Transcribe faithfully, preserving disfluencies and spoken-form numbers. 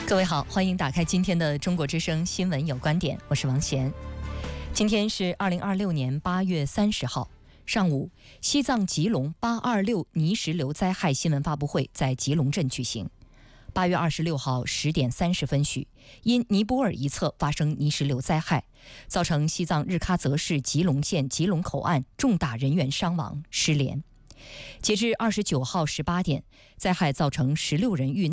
各位好，欢迎打开今天的中国之声新闻有观点，我是王贤。今天是二零二六年八月三十号上午，西藏吉隆八二六泥石流灾害新闻发布会在吉隆镇举行。八月二十六号十点三十分许，因尼泊尔一侧发生泥石流灾害，造成西藏日喀则市吉隆县吉隆口岸重大人员伤亡失联。截至二十九号十八点，灾害造成十六人遇难。